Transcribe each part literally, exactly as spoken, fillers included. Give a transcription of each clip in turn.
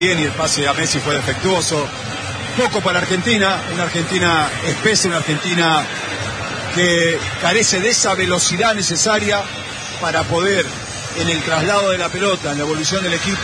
bien y el pase a Messi fue defectuoso. Poco para Argentina, una Argentina espesa, una Argentina que carece de esa velocidad necesaria para poder, en el traslado de la pelota, en la evolución del equipo,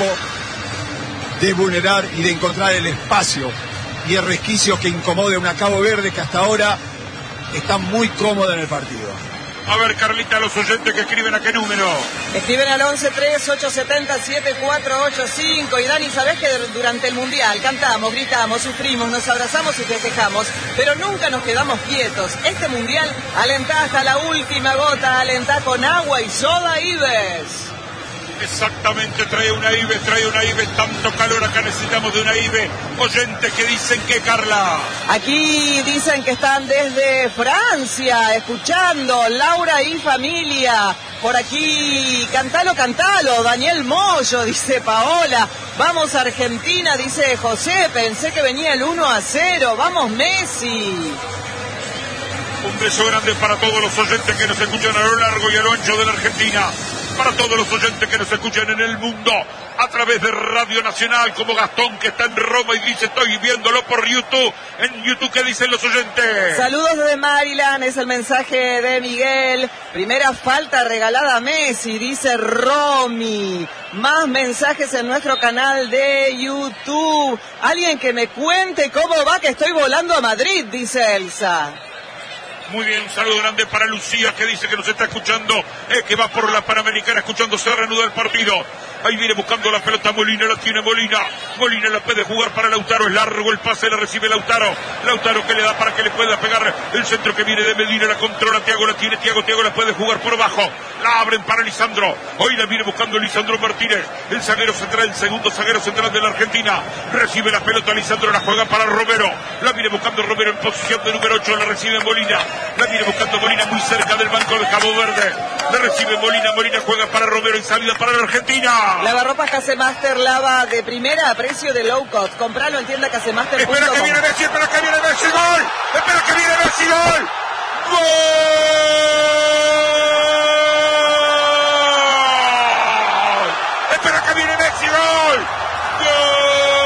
de vulnerar y de encontrar el espacio y el resquicio que incomode a una Cabo Verde que hasta ahora está muy cómoda en el partido. A ver, Carlita, los oyentes que escriben a qué número. Escriben al once tres ocho siete cero siete cuatro ocho cinco. Y Dani, ¿sabés que durante el Mundial cantamos, gritamos, sufrimos, nos abrazamos y festejamos, pero nunca nos quedamos quietos? Este Mundial alentá hasta la última gota, alentá con agua y soda Ives. Exactamente, trae una Ives, trae una Ives, tanto calor acá, necesitamos de una Ives. Oyentes que dicen que, Carla. Aquí dicen que están desde Francia, escuchando, Laura y familia. Por aquí, cantalo, cantalo, Daniel Moyo, dice Paola. Vamos Argentina, dice José, pensé que venía el uno a cero, vamos Messi. Un beso grande para todos los oyentes que nos escuchan a lo largo y a lo ancho de la Argentina. Para todos los oyentes que nos escuchan en el mundo a través de Radio Nacional, como Gastón que está en Roma y dice estoy viéndolo por YouTube. En YouTube, ¿qué dicen los oyentes? Saludos desde Maryland, es el mensaje de Miguel. Primera falta regalada a Messi, dice Romy. Más mensajes en nuestro canal de YouTube. Alguien que me cuente cómo va, que estoy volando a Madrid, dice Elsa. Muy bien, un saludo grande para Lucía, que dice que nos está escuchando, eh, que va por la Panamericana escuchando, se reanuda el partido. Ahí viene buscando la pelota Molina, la tiene Molina. Molina la puede jugar para Lautaro, es largo el pase, la recibe Lautaro. Lautaro que le da para que le pueda pegar el centro que viene de Medina, la controla Thiago, la tiene Thiago, Thiago la puede jugar por abajo. La abren para Lisandro, hoy la viene buscando Lisandro Martínez, el zaguero central, el segundo zaguero central de la Argentina. Recibe la pelota Lisandro, la juega para Romero. La viene buscando Romero en posición de número ocho, la recibe Molina. La viene buscando Molina muy cerca del banco de Cabo Verde. La recibe Molina, Molina juega para Romero y salida para la Argentina. Lavarropas Casemaster lava de primera a precio de low cost. Compralo en tienda casemaster punto com. Espera que viene Messi, espera que viene Messi, gol. Espera que viene Messi, gol. ¡Gol! Espera que viene Messi, gol. ¡Gol!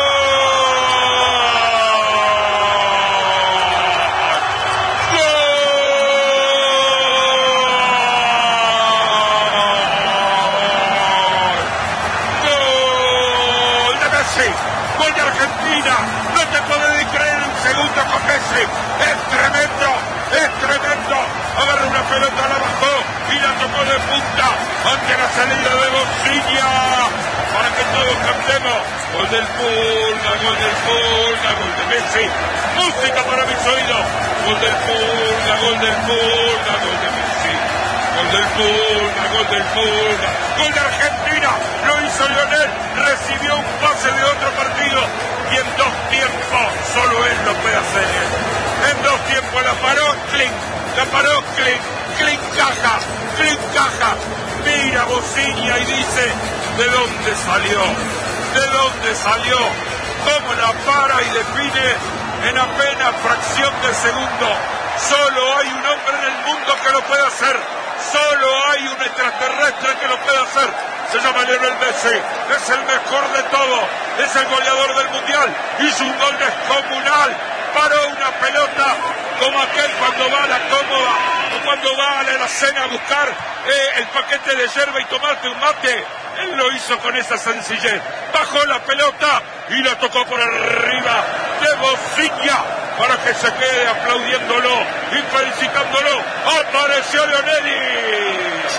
Gol de Argentina, no te puedes creer un segundo con Messi, es tremendo, es tremendo, agarra una pelota, la bajó y la tocó de punta ante la salida de Bocilla, para que todos cantemos, gol del Pulga, gol del Pulga, gol de Messi, música para mis oídos, gol del Pulga, gol del Pulga, gol de Messi, gol del Pulga, gol del Pulga, gol de Argentina, lo hizo Lionel, recibió un pase de otro partido y en dos tiempos solo él lo puede hacer. En dos tiempos la paró, clink, la paró, clink, clink caja, clink caja. Mira Bocilla y dice, ¿de dónde salió? ¿De dónde salió? ¿Cómo la para y define en apenas fracción de segundo? Solo hay un hombre en el mundo que lo puede hacer. Solo hay un extraterrestre que lo puede hacer. Se llama Lionel Messi, es el mejor de todo, es el goleador del Mundial, hizo un gol descomunal, paró una pelota como aquel cuando va a la cómoda, o cuando va a la cena a buscar eh, el paquete de yerba y tomarte un mate. Él lo hizo con esa sencillez, bajó la pelota y la tocó por arriba de Bocilla para que se quede aplaudiéndolo y felicitándolo. Apareció Lionel.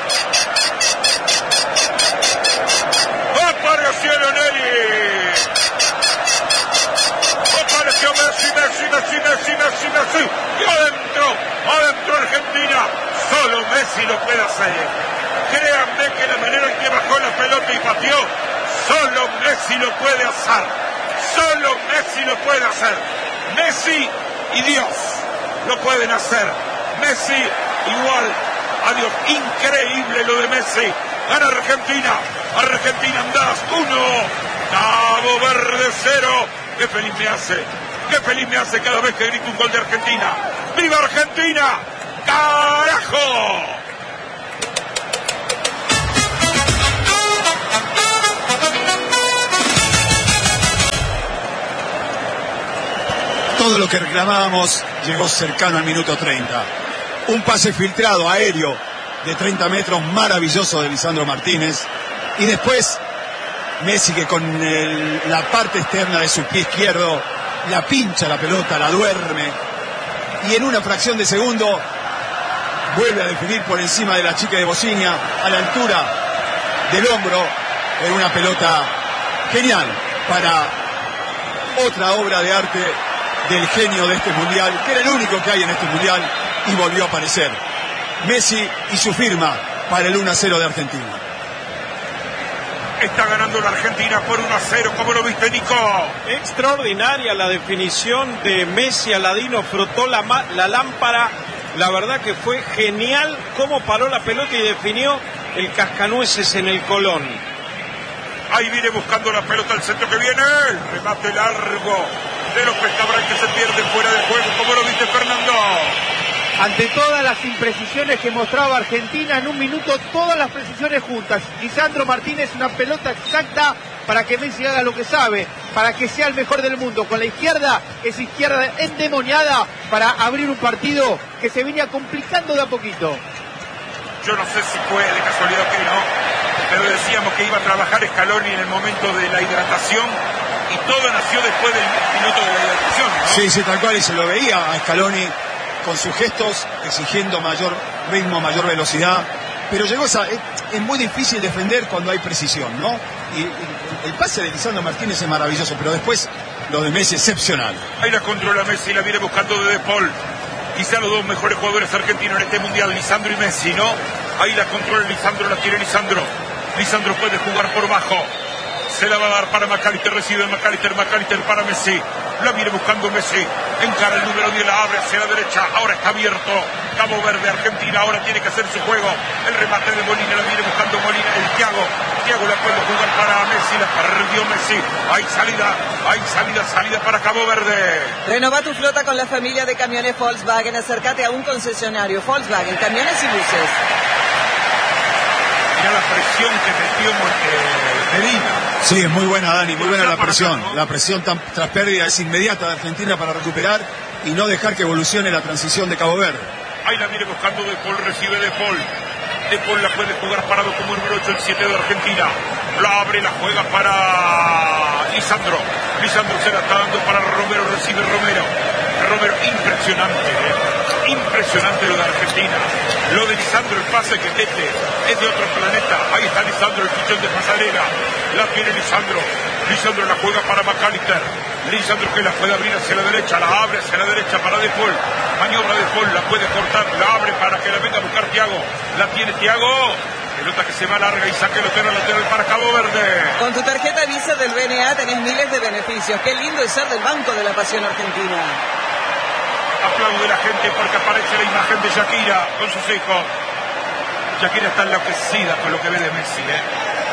Apareció Lionel. Apareció Messi, Messi, Messi, Messi, Messi, Messi. Y adentro, adentro Argentina. Solo Messi lo puede hacer. Créanme que la manera en que bajó la pelota y pateó, solo Messi lo puede hacer. Solo Messi lo puede hacer. Messi y Dios lo pueden hacer. Messi igual a Dios. Increíble lo de Messi. Gana Argentina. Argentina andás uno. Cabo Verde cero. Qué feliz me hace. Qué feliz me hace cada vez que grito un gol de Argentina. ¡Viva Argentina! ¡Carajo! todo lo que reclamábamos llegó cercano al minuto treinta. Un pase filtrado aéreo de treinta metros maravilloso de Lisandro Martínez. Y después Messi, que con el, la parte externa de su pie izquierdo la pincha la pelota, la duerme. Y en una fracción de segundo vuelve a definir por encima de la chica de Bosnia, a la altura del hombro, en una pelota genial para otra obra de arte del genio de este mundial, que era el único que hay en este mundial, y volvió a aparecer. Messi y su firma para el uno a cero de Argentina. Está ganando la Argentina por uno a cero, ¿cómo lo viste, Nico? Extraordinaria la definición de Messi. Aladino frotó la, la lámpara. La verdad que fue genial cómo paró la pelota y definió el cascanueces en el Colón. Ahí viene buscando la pelota al centro que viene. El remate largo de López Cabral que se pierde fuera de juego. ¿Cómo lo viste, Fernando? Ante todas las imprecisiones que mostraba Argentina, en un minuto todas las precisiones juntas. Lisandro Martínez, una pelota exacta para que Messi haga lo que sabe, para que sea el mejor del mundo. Con la izquierda, esa izquierda endemoniada para abrir un partido que se venía complicando de a poquito. Yo no sé si fue de casualidad que no, pero decíamos que iba a trabajar Scaloni en el momento de la hidratación y todo nació después del minuto de la hidratación, ¿no? Sí, sí, tal cual, y se lo veía a Scaloni con sus gestos, exigiendo mayor ritmo, mayor velocidad, pero llegó esa... Es, es muy difícil defender cuando hay precisión, ¿no? Y, y el pase de Lisandro Martínez es maravilloso, pero después lo de Messi excepcional. Ahí la controla Messi, la viene buscando de De Paul. Quizá los dos mejores jugadores argentinos en este mundial, Lisandro y Messi, ¿no? Ahí la controla Lisandro, la tiene Lisandro. Lisandro puede jugar por bajo. Se la va a dar para McAllister, recibe McAllister, McAllister para Messi. La viene buscando Messi. Encara el número diez, la abre hacia la derecha. Ahora está abierto. Cabo Verde, Argentina. Ahora tiene que hacer su juego. El remate de Molina, la viene buscando Molina. El Thiago. Thiago la puede jugar para Messi. La perdió Messi. Hay salida, hay salida, salida para Cabo Verde. Renova tu flota con la familia de camiones Volkswagen. Acércate a un concesionario Volkswagen, camiones y buses. Mirá la presión que metió eh, Medina. Sí, es muy buena, Dani, muy buena la presión. La presión tan, tras pérdida es inmediata de Argentina para recuperar y no dejar que evolucione la transición de Cabo Verde. Ahí la viene buscando De Paul, recibe De Paul. De Paul la puede jugar parado como número ocho, el siete de Argentina. La abre, la juega para Lisandro. Lisandro se la está dando para Romero, recibe Romero. Romero, impresionante, ¿eh? Impresionante lo de Argentina. Lo de Lisandro, el pase que mete, es de otro planeta. Ahí está Lisandro, el fichón de pasarela. La tiene Lisandro. Lisandro la juega para McAllister. Lisandro que la puede abrir hacia la derecha, la abre hacia la derecha para De Paul. Maniobra De Paul, la puede cortar, la abre para que la venga a buscar Thiago. La tiene Thiago. Pelota que se va larga y saque lateral lateral para Cabo Verde. Con tu tarjeta Visa del B N A tenés miles de beneficios. Qué lindo es ser del Banco de la Pasión Argentina. Aplaude la gente porque aparece la imagen de Shakira con sus hijos. Shakira está enloquecida con lo que ve de Messi, ¿eh?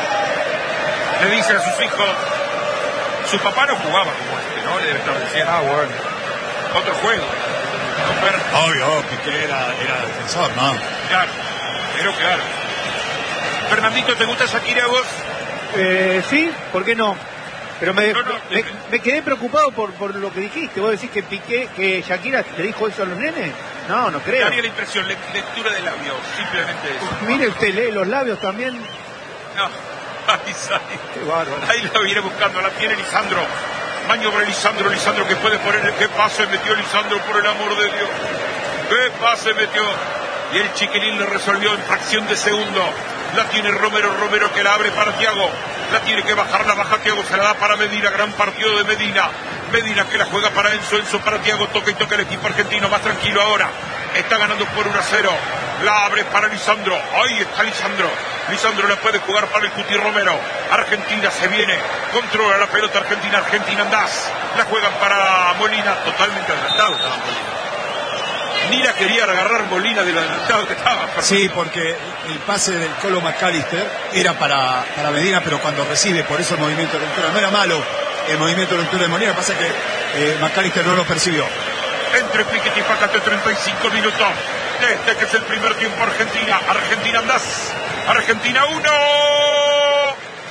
Le dice a sus hijos, su papá no jugaba como este, ¿no? Le debe estar diciendo, ah, bueno, otro juego. No, pero... Obvio, Piqué era, era defensor, ¿no? Claro, pero claro. Fernandito, ¿te gusta Shakira a vos? Eh, sí, ¿por qué no? Pero me, no, no, me, me quedé preocupado por, por lo que dijiste. ¿Vos decís que Piqué, que Shakira le dijo eso a los nenes? No, no creo. Daría la impresión, le, lectura de labios, simplemente eso. Uf, mire usted, lee los labios también. No, ahí sale. Qué bárbaro. Ahí la viene buscando, la tiene Lisandro. Maniobra Lisandro, Lisandro que puede poner. ¿Qué pase metió Lisandro, por el amor de Dios? ¿Qué pase metió? Y el chiquilín le resolvió en fracción de segundo. La tiene Romero, Romero que la abre para Thiago. La tiene que bajar, la baja Thiago, se la da para Medina, gran partido de Medina. Medina que la juega para Enzo, Enzo para Thiago, toca y toca el equipo argentino, más tranquilo ahora. Está ganando por uno a cero. La abre para Lisandro. Ahí está Lisandro. Lisandro la puede jugar para el Cuti Romero. Argentina se viene. Controla la pelota Argentina. Argentina andás. La juegan para Molina. Totalmente adelantado estaba Molina. Ni la quería agarrar Molina de lo adelantado que estaba. Sí, porque el pase del Colo McAllister era para, para Medina, pero cuando recibe, por eso el movimiento de ruptura. No era malo el movimiento de ruptura de Molina. Pasa que eh, McAllister no lo percibió. Entre Piquete y Facate, treinta y cinco minutos. Este que es el primer tiempo Argentina. Argentina andás. Argentina uno.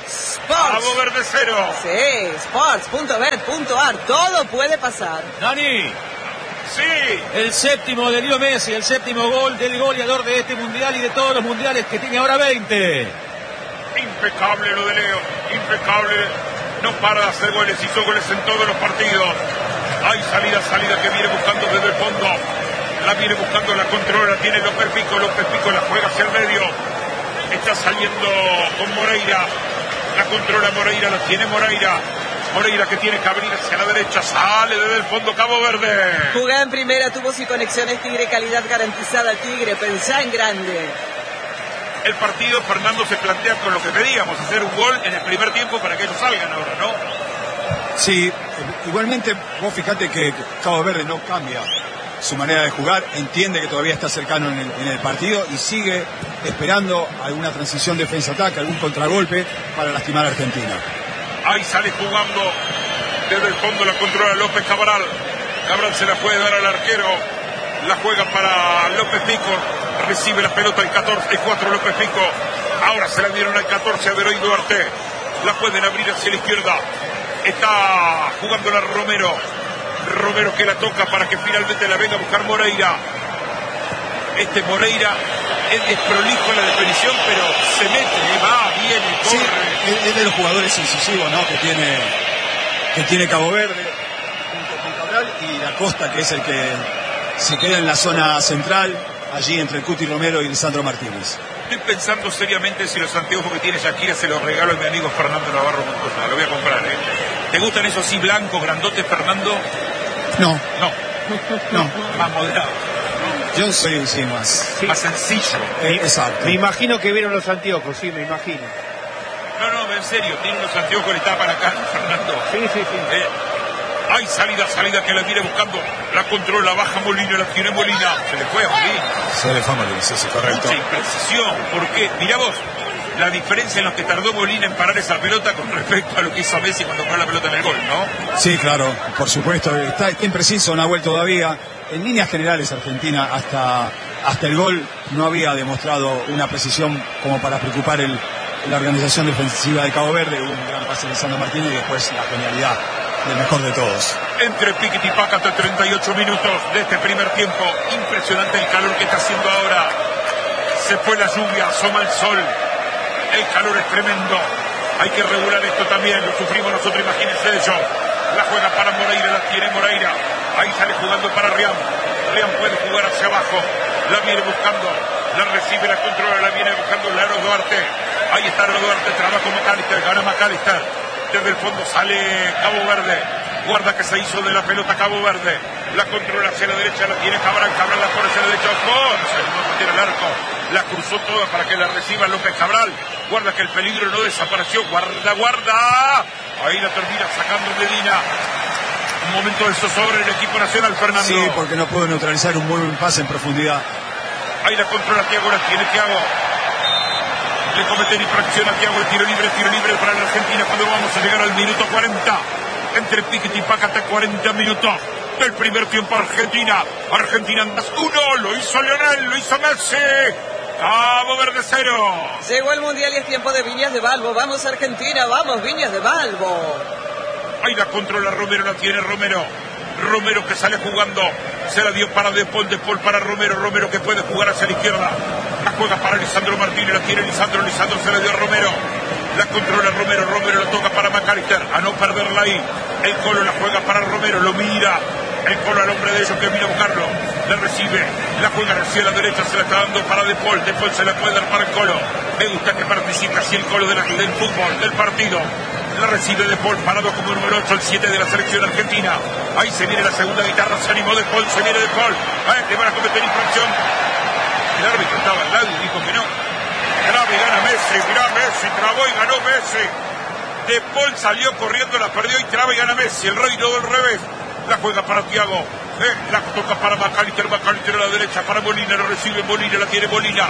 Sports. Cabo Verde cero. Sí, sports punto bet punto ar. Todo puede pasar. Dani, Sí. el séptimo de Leo Messi, el séptimo gol del goleador de este mundial y de todos los mundiales, que tiene ahora veinte. Impecable lo de Leo, impecable. No para de hacer goles, hizo goles en todos los partidos. Hay salida, salida que viene buscando desde el fondo. La viene buscando, la controla, tiene López Pico, López Pico la juega hacia el medio. Está saliendo con Moreira. La controla Moreira, la tiene Moreira. Moreira que tiene que abrir hacia la derecha, sale desde el fondo Cabo Verde. Jugá en primera, tubos y conexiones Tigre, calidad garantizada Tigre, pensá en grande. El partido, Fernando, se plantea con lo que pedíamos, hacer un gol en el primer tiempo para que ellos salgan ahora, ¿no? Sí, igualmente vos fijate que Cabo Verde no cambia su manera de jugar, entiende que todavía está cercano en el, en el partido y sigue esperando alguna transición defensa-ataque, algún contragolpe para lastimar a Argentina. Ahí sale jugando desde el fondo, la controla López Cabral. Cabral se la puede dar al arquero, la juega para López Pico, recibe la pelota el catorce, el cuatro López Pico. Ahora se la dieron al catorce a Veroy Duarte, la pueden abrir hacia la izquierda. Está jugando la Romero. Romero que la toca para que finalmente la venga a buscar Moreira. Este Moreira es, es prolijo en la definición, pero se mete, va, viene, corre. Sí, es, es de los jugadores incisivos, ¿no? Que tiene, que tiene Cabo Verde, junto con Cabral, y la Costa, que es el que se queda en la zona central, allí entre el Cuti Romero y Lisandro Martínez. Estoy pensando seriamente si los anteojos que tiene Shakira se los regalo a mi amigo Fernando Navarro Montoya. Lo voy a comprar, ¿eh? ¿Te gustan esos así blancos, grandotes, Fernando? No, No. no. Más moderado. Yo soy sí, más, Sí. Más sencillo. eh, exacto. Me imagino que vieron los anteojos, sí, me imagino. No, no, en serio. Tiene unos anteojos, le tapa la cara, Fernando. Sí, sí, sí. Eh, hay salida, salida que la viene buscando. La controla, baja Molina, la tiene Molina. Se le fue a Molina. Se le fue a Molina, sí, sí, correcto. Mucha imprecisión. ¿Por qué? Mirá vos, la diferencia en lo que tardó Molina en parar esa pelota con respecto a lo que hizo Messi cuando paró la pelota en el gol, ¿no? Sí, claro, por supuesto. Está, está impreciso, Nahuel todavía. En líneas generales, Argentina hasta, hasta el gol no había demostrado una precisión como para preocupar el, la organización defensiva de Cabo Verde. Un gran pase de Lisandro Martínez y después la genialidad del mejor de todos. Entre Piquet y Paca hasta treinta y ocho minutos de este primer tiempo. Impresionante el calor que está haciendo ahora. Se fue la lluvia, asoma el sol. El calor es tremendo. Hay que regular esto también. Lo sufrimos nosotros, imagínense ellos. La juega para Moreira, la tiene Moreira. Ahí sale jugando para Riam. Riam puede jugar hacia abajo. La viene buscando. La recibe, la controla, la viene buscando Laro Duarte. Ahí está Laro Duarte, trabaja con McAllister, gana McAllister. Desde el fondo sale Cabo Verde. Guarda que se hizo de la pelota Cabo Verde. La controla hacia la derecha, la tiene Cabral. Cabral la pone hacia la derecha. ¡Oh! Se no tiene el arco. La cruzó toda para que la reciba López Cabral. Guarda que el peligro no desapareció. Guarda, guarda. Ahí la termina sacando Medina. Un momento de zozobra en el equipo nacional, Fernando. Sí, porque no pudo neutralizar un muy buen pase en profundidad. Ahí la controla Thiago, la tiene Thiago. Le cometen infracción a Thiago, el tiro libre, tiro libre para la Argentina cuando vamos a llegar al minuto cuarenta. Entre Piquet y Paca hasta cuarenta minutos del primer tiempo. Argentina, Argentina más uno, lo hizo Lionel, lo hizo Messi. Cabo Verde cero. Llegó el Mundial y es tiempo de Viñas de Balbo. Vamos Argentina, vamos Viñas de Balbo. Ahí la controla Romero, la tiene Romero. Romero que sale jugando. Se la dio para De Paul, De Paul para Romero. Romero que puede jugar hacia la izquierda. La juega para Lisandro Martínez, la tiene Lisandro. Lisandro se la dio a Romero. La controla Romero, Romero la toca para McAllister. A no perderla ahí. El Colo la juega para Romero, lo mira. El Colo al hombre de ellos que viene a buscarlo. La recibe, la juega hacia la derecha, se la está dando para De Paul. De Paul se la puede dar para el Colo. Me gusta que participe así el Colo de la, del fútbol, del partido. La recibe De Paul, parado como número ocho, el siete de la selección argentina. Ahí se viene la segunda guitarra, se animó De Paul, se viene De Paul. Ahí le van a cometer infracción. El árbitro estaba al lado y dijo que no. Grave, gana Messi, mirá Messi, trabó y ganó Messi. De Paul salió corriendo, la perdió y traba y gana Messi. El rey no del revés. La juega para Thiago. Eh, la toca para McAllister, McAllister a la derecha para Molina, lo recibe Molina, la tiene Molina.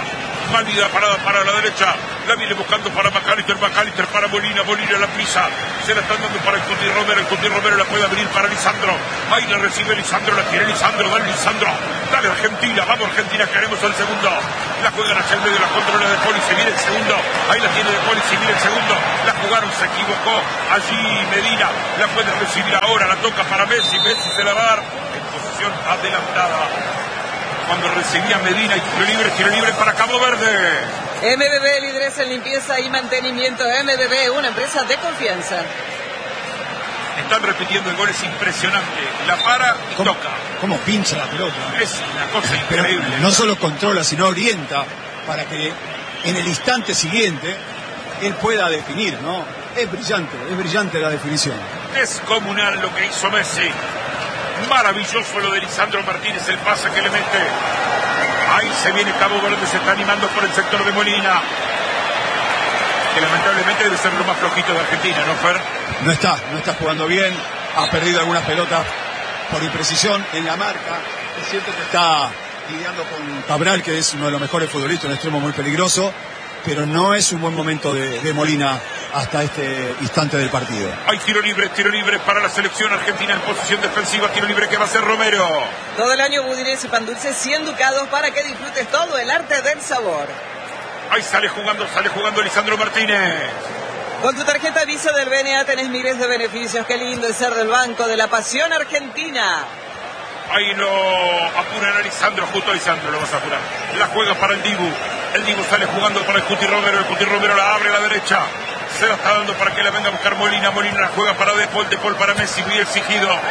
Válida parada para la derecha. La viene buscando para McAllister. McAllister para Molina. Molina la pisa. Se la están dando para el Cuti Romero. El Cuti Romero la puede abrir para Lisandro. Ahí la recibe Lisandro. La quiere Lisandro. Dale Lisandro. Dale Argentina. Vamos Argentina. Queremos el segundo. La juegan hacia el medio. La controla De Paul y se viene el segundo. Ahí la tiene De Paul y se viene el segundo. La jugaron. Se equivocó. Allí Medina. La puede recibir ahora. La toca para Messi. Messi se la va a dar en posición adelantada. Cuando recibía Medina y tiro libre, tiro libre para Cabo Verde. M B B, líderes en limpieza y mantenimiento. M B B, una empresa de confianza. Están repitiendo el gol, es impresionante. La para y ¿Cómo, toca. ¿Cómo pincha la pelota? Es una cosa Pero increíble. no solo controla, sino orienta para que en el instante siguiente él pueda definir, ¿no? Es brillante, es brillante la definición. Descomunal lo que hizo Messi. Maravilloso lo de Lisandro Martínez, el pase que le mete. Ahí se viene Cabo Verde, se está animando por el sector de Molina. Que lamentablemente debe ser lo más flojito de Argentina, ¿no, Fer? No está, no está jugando bien, ha perdido algunas pelotas por imprecisión en la marca. Es cierto que está lidiando con Cabral, que es uno de los mejores futbolistas, un extremo muy peligroso, pero no es un buen momento de, de Molina hasta este instante del partido. Hay tiro libre, tiro libre para la selección argentina en posición defensiva, tiro libre que va a ser Romero. Todo el año budines y pan dulces cien ducados para que disfrutes todo el arte del sabor. Ahí sale jugando, sale jugando Lisandro Martínez. Con tu tarjeta Visa del B N A tenés miles de beneficios. Qué lindo es ser del Banco de la Pasión Argentina. Ahí lo apuran a Lisandro, justo a Lisandro lo vas a apurar. La juega para el Dibu. El Dibu sale jugando para el Cuti Romero. El Cuti Romero la abre a la derecha. Se la está dando para que la venga a buscar Molina. Molina la juega para De Paul. De Paul para Messi. Muy exigido. Le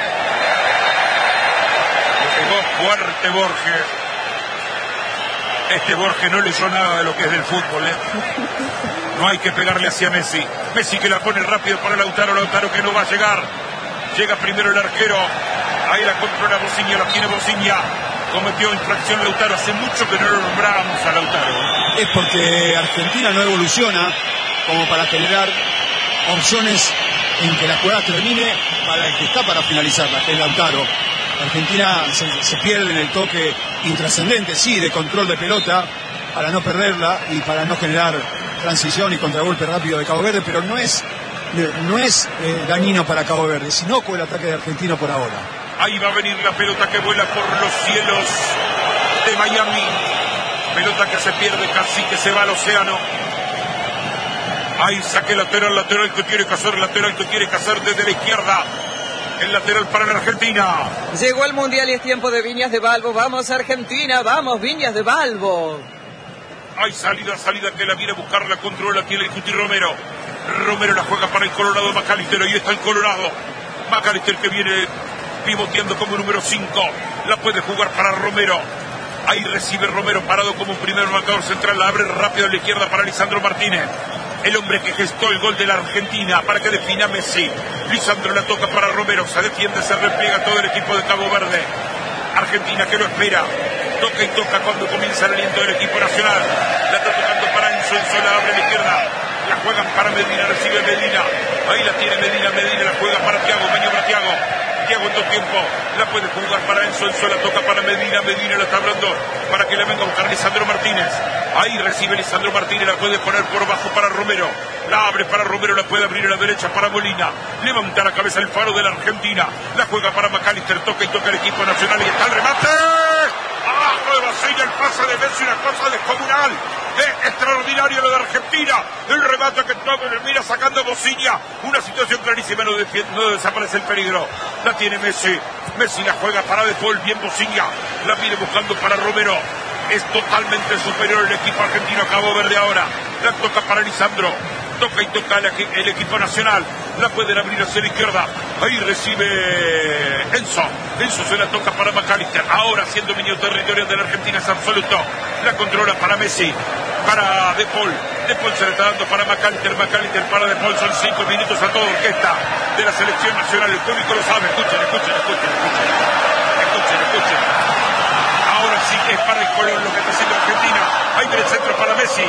pegó fuerte Borges. Este Borges no le hizo nada de lo que es del fútbol, ¿eh? No hay que pegarle hacia Messi. Messi que la pone rápido para Lautaro. Lautaro que no va a llegar. Llega primero el arquero. Ahí la controla Bociña. La tiene Bociña. Cometió infracción Lautaro. Hace mucho que no lo nombrábamos a Lautaro. Es porque Argentina no evoluciona como para generar opciones en que la jugada termine para el que está para finalizarla, que es Lautaro. Argentina se, se pierde en el toque intrascendente, sí, de control de pelota, para no perderla y para no generar transición y contragolpe rápido de Cabo Verde, pero no es, no es eh, dañino para Cabo Verde, sino con el ataque de Argentino por ahora. Ahí va a venir la pelota que vuela por los cielos de Miami. Pelota que se pierde casi, que se va al océano. Ahí saque lateral, lateral que quiere que hacer, lateral que quiere que hacer desde la izquierda. El lateral para la Argentina. Llegó el Mundial y es tiempo de Viñas de Balbo. Vamos Argentina, vamos Viñas de Balbo. Hay salida, salida que la viene a buscar, la controla, tiene el Cuti Romero. Romero la juega para el Colorado McAllister. Ahí está el Colorado. McAllister que viene pivoteando como número cinco. La puede jugar para Romero. Ahí recibe Romero parado como un primer marcador central. La abre rápido a la izquierda para Lisandro Martínez. El hombre que gestó el gol de la Argentina para que defina Messi. Lisandro la toca para Romero. Se defiende, se repliega todo el equipo de Cabo Verde. Argentina que lo espera. Toca y toca cuando comienza el aliento del equipo nacional. La está tocando para Enzo. Enzo la abre a la izquierda. La juegan para Medina. Recibe Medina. Ahí la tiene Medina. Medina la juega para Thiago. Maniobra Thiago. Thiago en dos tiempos. La puede jugar para Enzo. Enzo la toca para Medina. Medina la está hablando para que le venga a buscar Lisandro Martínez. Ahí recibe Lisandro Martínez. La puede poner por bajo para Romero. La abre para Romero. La puede abrir a la derecha para Molina. Levanta la cabeza el faro de la Argentina. La juega para McAllister. Toca y toca el equipo nacional. Y está el remate. Abajo de Bociña. El pase de Messi. Una cosa descomunal. Es extraordinario lo de Argentina. El remate que todo le mira sacando Bociña. Una situación clarísima. No, no desaparece el peligro. La tiene Messi. Messi la juega para De Paul. Bien Bociña. La viene buscando para Romero. Es totalmente superior el equipo argentino a Cabo Verde ahora. La toca para Lisandro. Toca y toca el, el equipo nacional. La pueden abrir hacia la izquierda. Ahí recibe Enzo. Enzo se la toca para McAllister. Ahora siendo dominio territorial de la Argentina es absoluto. La controla para Messi. Para De Paul. De Paul se le está dando para McAllister. McAllister para De Paul. Son cinco minutos a toda orquesta de la selección nacional. El público lo sabe. Escuchen, escuchen, escuchen, escuchen. Escuchen, escuchen. Ahora sí que es para el color lo que está haciendo Argentina. Ahí viene el centro para Messi.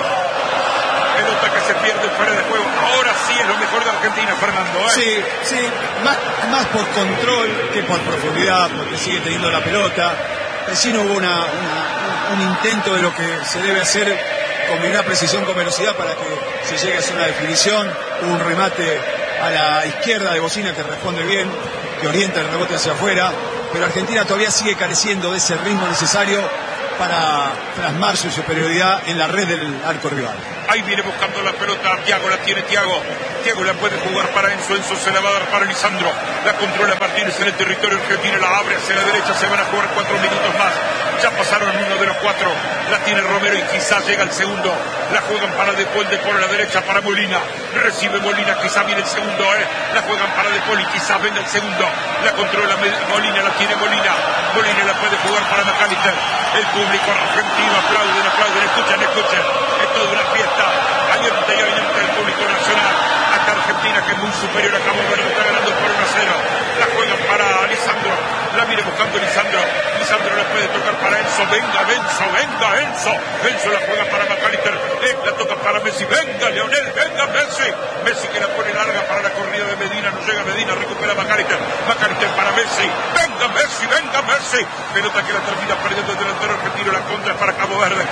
Pelota que se pierde fuera de juego. Ahora sí es lo mejor de Argentina, Fernando, ¿eh? Sí, sí, más, más por control que por profundidad, porque sigue teniendo la pelota. Recién hubo una, una, un intento de lo que se debe hacer combinar precisión con velocidad para que se llegue a hacer una definición. Hubo un remate a la izquierda de Bocina que responde bien, que orienta el rebote hacia afuera, pero Argentina todavía sigue careciendo de ese ritmo necesario para plasmar su superioridad en la red del arco rival. Ahí viene buscando la pelota, Thiago la tiene Thiago, Thiago la puede jugar para Enzo, Enzo se la va a dar para Lisandro, la controla Martínez en el territorio argentino, la abre hacia la derecha, se van a jugar cuatro minutos más, ya pasaron uno de los cuatro, la tiene Romero y quizás llega el segundo, la juegan para De Paul, De Paul a la derecha para Molina, recibe Molina, quizás viene el segundo, eh. la juegan para De Paul y quizás venga el segundo, la controla Molina, la tiene Molina, Molina la puede jugar para McAllister, el público argentino aplauden, aplauden, escuchen, escuchen, es toda una fiesta, alienta y alienta el público nacional, hasta Argentina que es muy superior a Cabo Verde, está ganando por uno a cero, la juegan para Lisandro, la viene buscando Lisandro, Lisandro la puede tocar para Enzo, venga Enzo, venga Enzo, Enzo la juega para McAllister, eh, la toca para Messi, venga Leonel, venga Messi, Messi que la pone larga para la corrida de Medina, no llega Medina, recupera McAllister, McAllister para Messi, venga Messi, venga Messi, pelota que la termina perdiendo el delantero argentino, la contra para Cabo Verde.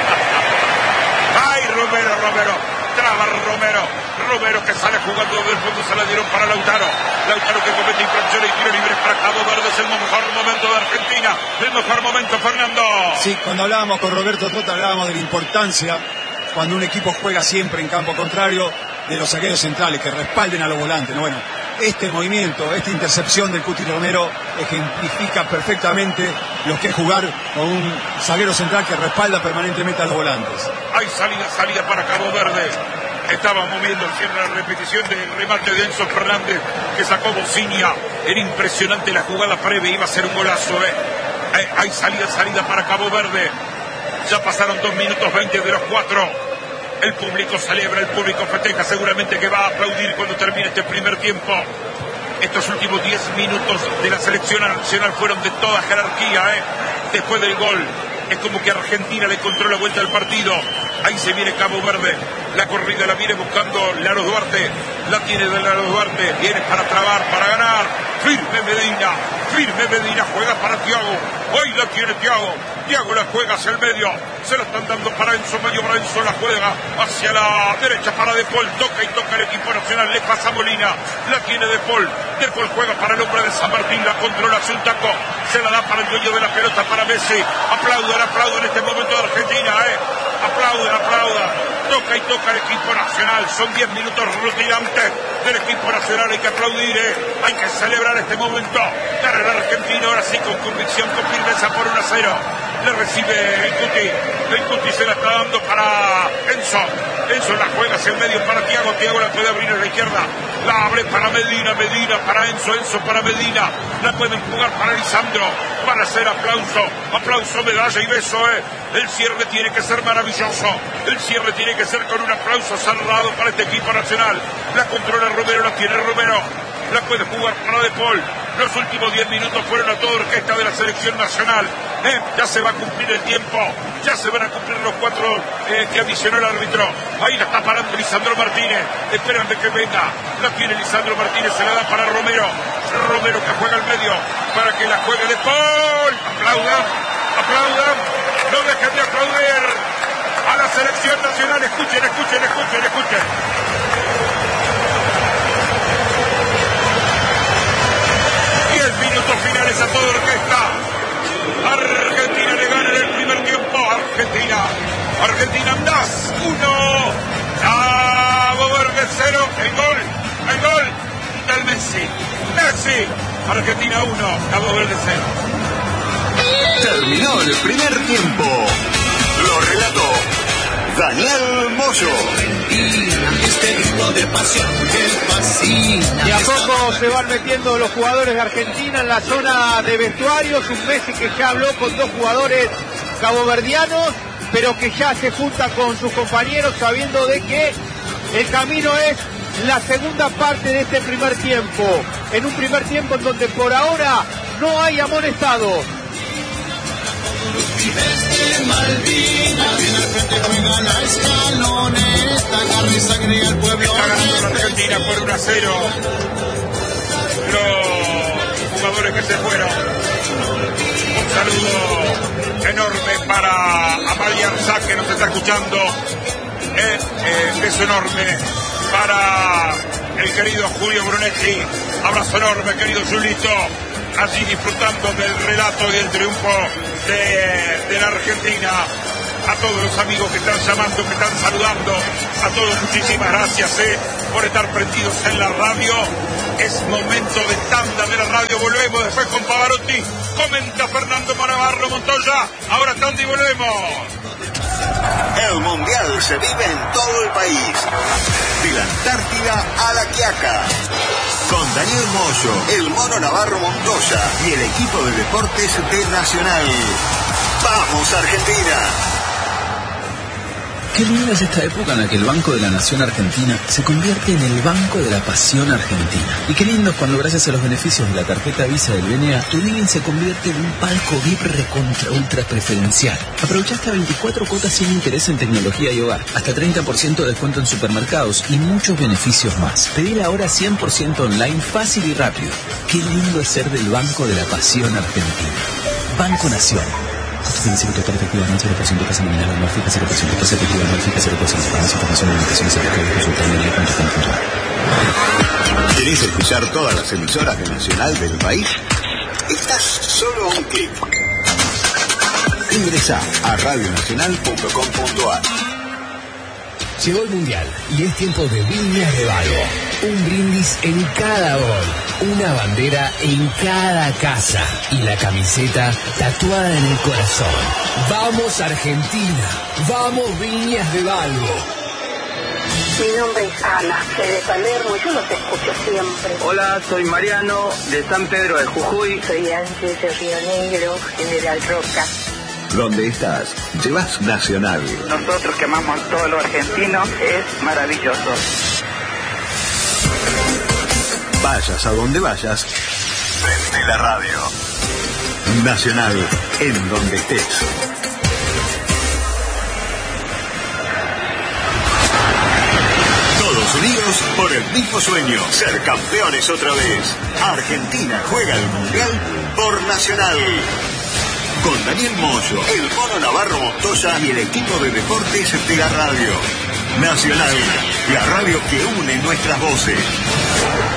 Ay, Romero, Romero, traba Romero, Romero que sale jugando desde el fondo, se la dieron para Lautaro, Lautaro que comete infracción y tiro libre para Cabo Verde, es el mejor momento de Argentina, el mejor momento, Fernando. Sí, cuando hablábamos con Roberto Trota hablábamos de la importancia cuando un equipo juega siempre en campo contrario de los zagueros centrales que respalden a los volantes, ¿no? Bueno, este movimiento, esta intercepción del Cuti Romero ejemplifica perfectamente lo que es jugar con un zaguero central que respalda permanentemente a los volantes. Hay salida, salida para Cabo Verde. Estaba moviendo el cierre, la repetición del remate de Enzo Fernández que sacó Bocinia. Era impresionante la jugada previa, iba a ser un golazo. ¿eh? Hay, hay salida, salida para Cabo Verde. Ya pasaron dos minutos veinte de los cuatro. El público celebra, el público festeja, seguramente que va a aplaudir cuando termine este primer tiempo. Estos últimos diez minutos de la selección nacional fueron de toda jerarquía, ¿eh? Después del gol, es como que Argentina le encontró la vuelta al partido. Ahí se viene Cabo Verde, la corrida la viene buscando Laro Duarte, la tiene de Laro Duarte, viene para trabar, para ganar. Firme Medina, firme Medina, juega para Thiago, hoy la tiene Thiago, Thiago la juega hacia el medio, se la están dando para Enzo, medio para Enzo, la juega hacia la derecha para De Paul, toca y toca el equipo nacional, le pasa Molina, la tiene De Paul, De Paul juega para el hombre de San Martín, la controla, hace un taco, se la da para el dueño de la pelota, para Messi, aplaudan, aplaudan en este momento de Argentina, eh, aplaudan, aplaudan, toca y toca el equipo nacional, son diez minutos rutilantes del equipo nacional, hay que aplaudir, eh, hay que celebrar este momento, gana el argentino, ahora sí con convicción, con firmeza por uno a cero, le recibe el Cuti, el Cuti se la está dando para Enzo, Enzo la juega hacia el medio para Thiago, Thiago la puede abrir a la izquierda, la abre para Medina, Medina para Enzo, Enzo para Medina, la pueden jugar para Lisandro, para hacer aplauso, aplauso, medalla y beso, eh. El cierre tiene que ser maravilloso, el cierre tiene que ser con un aplauso cerrado para este equipo nacional, la controla Romero, la tiene Romero, la puede jugar para De Paul, los últimos diez minutos fueron a toda orquesta de la selección nacional, eh. Ya se va a cumplir el tiempo, ya se van a cumplir los cuatro eh, que adicionó el árbitro, ahí la está parando Lisandro Martínez, esperan de que venga, la tiene Lisandro Martínez, se la da para Romero, Romero que juega al medio, para que la juegue De Paul, aplaudan, aplaudan, no dejen de aplaudir a la selección nacional, escuchen, escuchen, escuchen, escuchen. Diez minutos finales a toda orquesta. Argentina le gana en el primer tiempo. Argentina, Argentina andás, uno, Cabo Verde cero, el gol, el gol del Messi, Messi, Argentina uno, Cabo Verde cero. Terminó el primer tiempo. Lo relató Daniel Moyo. Este ritmo de pasión que fascina. Y a poco se van metiendo los jugadores de Argentina en la zona de vestuarios. Un Messi que ya habló con dos jugadores caboverdianos, pero que ya se junta con sus compañeros sabiendo de que el camino es la segunda parte de este primer tiempo. En un primer tiempo en donde por ahora no hay amonestados. Desde Malvinas, en el frente juega la escaloneta, Carriz agrega al pueblo. Está ganando la Argentina por uno a cero. Los jugadores que se fueron. saludo enorme para Amalia Arzac, que nos está escuchando. Eh, eh, beso enorme para el querido Julio Brunetti. Abrazo enorme, querido Julito. Allí disfrutando del relato y del triunfo de, de la Argentina. A todos los amigos que están llamando, que están saludando, a todos muchísimas gracias eh, por estar prendidos en la radio. Es momento de tanda de la radio. Volvemos después con Pavarotti. Comenta Fernando Navarro Montoya. Ahora tanda y volvemos. El Mundial se vive en todo el país. De la Antártida a la Quiaca. Con Daniel Moyo, el Mono Navarro Montoya y el equipo de deportes de Nacional. ¡Vamos, Argentina! Qué linda es esta época en la que el Banco de la Nación Argentina se convierte en el Banco de la Pasión Argentina. Y qué lindo es cuando, gracias a los beneficios de la tarjeta Visa del B N A, tu living se convierte en un palco V I P recontra ultra preferencial. Aprovecha hasta veinticuatro cuotas sin interés en tecnología y hogar, hasta treinta por ciento de descuento en supermercados y muchos beneficios más. Pedila ahora cien por ciento online, fácil y rápido. Qué lindo es ser del Banco de la Pasión Argentina. Banco Nación. Costo financiero total efectivo anual cero por ciento, tasa nominal anual fija cero por ciento, tasa efectiva anual fija cero por ciento. Para más información y limitaciones acerca de consultar en línea punto com punto a r. ¿Querés escuchar todas las emisoras de Nacional del país? Estás solo a un clic. Ingresá a radio nacional punto com punto a r. Llegó el Mundial y es tiempo de Viñas de Valgo. Un brindis en cada gol, una bandera en cada casa y la camiseta tatuada en el corazón. ¡Vamos Argentina! ¡Vamos Viñas de Valgo! Mi nombre es Ana, soy de Palermo y yo los escucho siempre. Hola, soy Mariano, de San Pedro de Jujuy. Soy Ángel de Río Negro, General Roca. Donde estás, llevas Nacional. Nosotros que amamos todo lo argentino, es maravilloso. Vayas a donde vayas, prende la radio. Nacional, en donde estés. Todos unidos por el mismo sueño, ser campeones otra vez. Argentina juega el Mundial por Nacional. Con Daniel Moyo, el Mono Navarro Montoya y el equipo de deportes de la radio. Nacional, la radio que une nuestras voces.